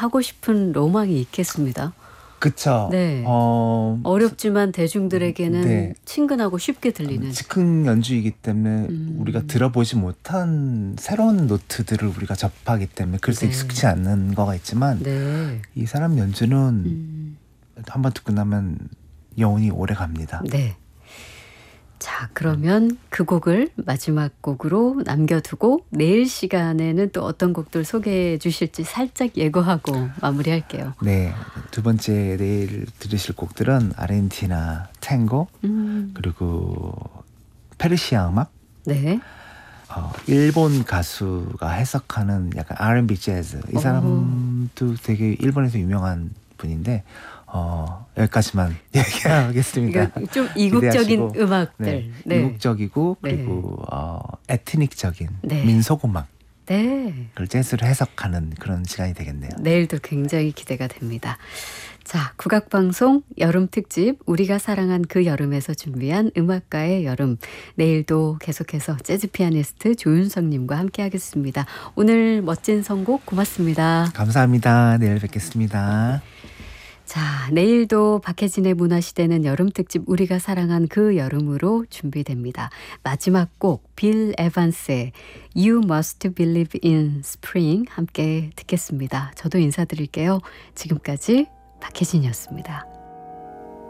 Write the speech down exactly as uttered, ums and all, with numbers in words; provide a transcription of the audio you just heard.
하고 싶은 로망이 있겠습니다. 그쵸. 네. 어, 어렵지만 대중들에게는 네. 친근하고 쉽게 들리는. 즉흥 연주이기 때문에 음. 우리가 들어보지 못한 새로운 노트들을 우리가 접하기 때문에 글쎄 네. 익숙치 않는 거가 있지만 네. 이 사람 연주는 음. 한번 듣고 나면 영혼이 오래 갑니다. 네. 자, 그러면 그 곡을 마지막 곡으로 남겨두고 내일 시간에는 또 어떤 곡들 소개해 주실지 살짝 예고하고 마무리할게요. 네, 두 번째 내일 들으실 곡들은 아르헨티나 탱고 음. 그리고 페르시아 음악, 네. 어, 일본 가수가 해석하는 약간 알앤비 재즈. 이 사람도 되게 일본에서 유명한 분인데 어, 여기까지만 얘기하겠습니다. 그러니까 좀 이국적인 기대하시고. 음악들. 네, 네. 이국적이고 네. 그리고 어, 에트닉적인 네. 민속 음악. 네. 그걸 재즈로 해석하는 그런 시간이 되겠네요. 내일도 굉장히 기대가 됩니다. 자, 국악방송 여름특집 우리가 사랑한 그 여름에서 준비한 음악가의 여름. 내일도 계속해서 재즈 피아니스트 조윤성님과 함께하겠습니다. 오늘 멋진 선곡 고맙습니다. 감사합니다. 내일 뵙겠습니다. 자, 내일도 박혜진의 문화시대는 여름특집 우리가 사랑한 그 여름으로 준비됩니다. 마지막 곡 빌 에반스의 You Must Believe in Spring 함께 듣겠습니다. 저도 인사드릴게요. 지금까지 박혜진이었습니다.